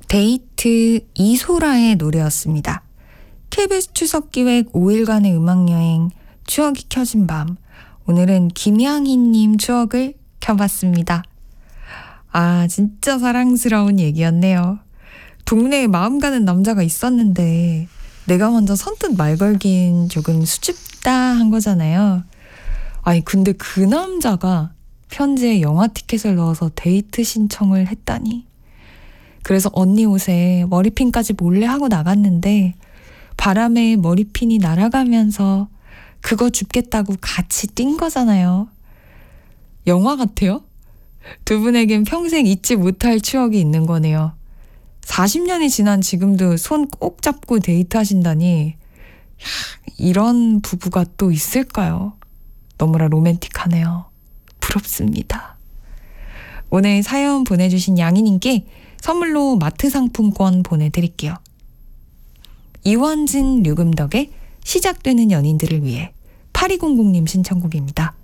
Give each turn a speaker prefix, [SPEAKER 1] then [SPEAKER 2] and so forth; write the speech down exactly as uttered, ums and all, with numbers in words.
[SPEAKER 1] 데이트 이소라의 노래였습니다. 케이비에스 추석기획 오 일간의 음악여행 추억이 켜진 밤. 오늘은 김양희님 추억을 켜봤습니다. 아, 진짜 사랑스러운 얘기였네요. 동네에 마음 가는 남자가 있었는데 내가 먼저 선뜻 말 걸긴 조금 수줍다 한 거잖아요. 아니 근데 그 남자가 편지에 영화 티켓을 넣어서 데이트 신청을 했다니. 그래서 언니 옷에 머리핀까지 몰래 하고 나갔는데 바람에 머리핀이 날아가면서 그거 줍겠다고 같이 뛴 거잖아요. 영화 같아요? 두 분에겐 평생 잊지 못할 추억이 있는 거네요. 사십 년이 지난 지금도 손 꼭 잡고 데이트하신다니, 이런 부부가 또 있을까요? 너무나 로맨틱하네요. 부럽습니다. 오늘 사연 보내주신 양희님께 선물로 마트 상품권 보내드릴게요. 이원진 류금덕의 시작되는 연인들을 위해 팔이공공님 신청곡입니다.